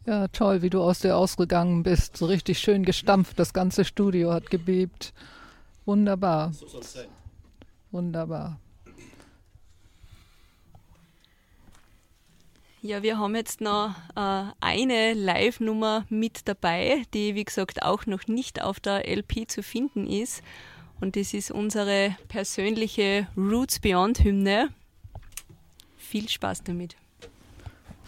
Ja, toll, wie du aus dir ausgegangen bist. So richtig schön gestampft. Das ganze Studio hat gebebt. Wunderbar. So soll es sein. Wunderbar. Ja, wir haben jetzt noch eine Live-Nummer mit dabei, die, wie gesagt, auch noch nicht auf der LP zu finden ist. Und das ist unsere persönliche Roots Beyond Hymne. Viel Spaß damit.